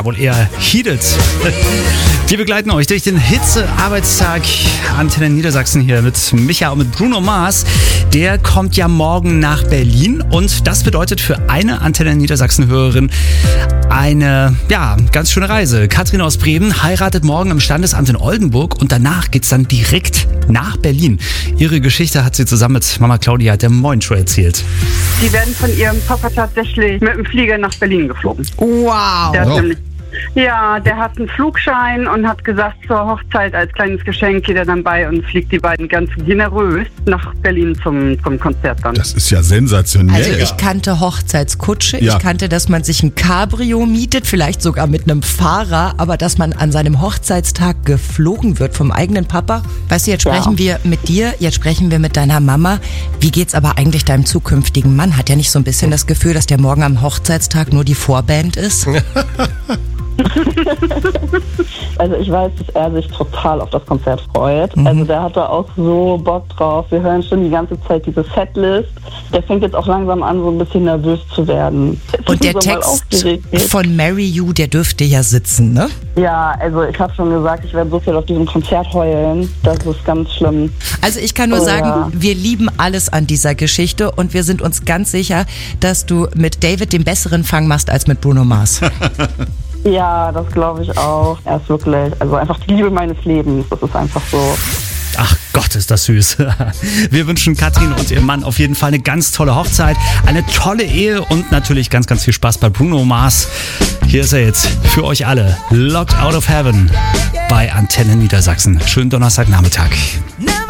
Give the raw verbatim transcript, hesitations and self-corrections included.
wohl eher heated. Wir begleiten euch durch den Hitze-Arbeitstag. Antenne Niedersachsen hier mit Micha und mit Bruno Mars. Der kommt ja morgen nach Berlin und das bedeutet für eine Antenne Niedersachsen-Hörerin eine, ja, ganz schöne Reise. Katrin aus Bremen heiratet morgen im Standesamt in Oldenburg und danach geht's dann direkt nach Berlin. Ihre Geschichte hat sie zusammen mit Mama Claudia der Moin Show erzählt. Die werden von ihrem Papa tatsächlich mit dem Flieger nach Berlin geflogen. Wow! Der hat Oh. nämlich Ja, der hat einen Flugschein und hat gesagt, zur Hochzeit als kleines Geschenk geht er dann bei und fliegt die beiden ganz generös nach Berlin zum, zum Konzert dann. Das ist ja sensationell. Also ich kannte Hochzeitskutsche, Ja. ich kannte, dass man sich ein Cabrio mietet, vielleicht sogar mit einem Fahrer, aber dass man an seinem Hochzeitstag geflogen wird vom eigenen Papa. Weißt du, jetzt sprechen Ja. wir mit dir, jetzt sprechen wir mit deiner Mama. Wie geht's aber eigentlich deinem zukünftigen Mann? Hat er nicht so ein bisschen das Gefühl, dass der morgen am Hochzeitstag nur die Vorband ist? Also ich weiß, dass er sich total auf das Konzert freut. Mhm. Also der hat da auch so Bock drauf. Wir hören schon die ganze Zeit diese Setlist. Der fängt jetzt auch langsam an, so ein bisschen nervös zu werden. Und der So mal Text aufgeregt ist. von Marry You, der dürfte ja sitzen, ne? Ja, also ich habe schon gesagt, ich werde so viel auf diesem Konzert heulen. Das ist ganz schlimm. Also ich kann nur Oh, sagen, ja. wir lieben alles an dieser Geschichte und wir sind uns ganz sicher, dass du mit David den besseren Fang machst als mit Bruno Mars. Ja, das glaube ich auch. Er ist wirklich, also einfach die Liebe meines Lebens. Das ist einfach so. Ach Gott, ist das süß. Wir wünschen Katrin und ihrem Mann auf jeden Fall eine ganz tolle Hochzeit, eine tolle Ehe und natürlich ganz, ganz viel Spaß bei Bruno Mars. Hier ist er jetzt für euch alle. Locked Out of Heaven bei Antenne Niedersachsen. Schönen Donnerstagnachmittag. Now